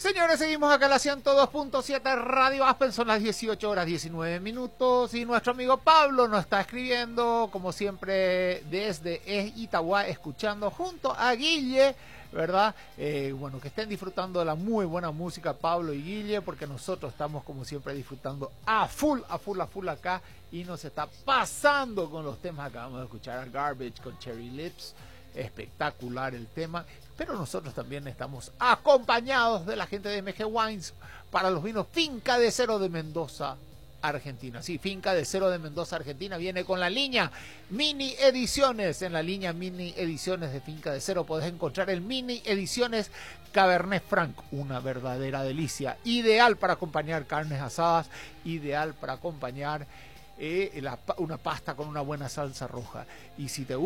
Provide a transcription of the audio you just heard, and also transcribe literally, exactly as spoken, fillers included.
Señores, seguimos acá en la ciento dos punto siete Radio Aspen, son las dieciocho horas diecinueve minutos y nuestro amigo Pablo nos está escribiendo, como siempre, desde Itagua, escuchando junto a Guille, ¿verdad? Eh, bueno, que estén disfrutando de la muy buena música Pablo y Guille, porque nosotros estamos como siempre disfrutando a full, a full, a full acá y nos está pasando con los temas. Acabamos de escuchar a Garbage con Cherry Lips, espectacular el tema, pero nosotros también estamos acompañados de la gente de M G Wines para los vinos Finca de Cero de Mendoza, Argentina. Sí, Finca de Cero de Mendoza, Argentina viene con la línea Mini Ediciones. En la línea Mini Ediciones de Finca de Cero podés encontrar el Mini Ediciones Cabernet Franc, una verdadera delicia, ideal para acompañar carnes asadas, ideal para acompañar eh, la, una pasta con una buena salsa roja. Y si te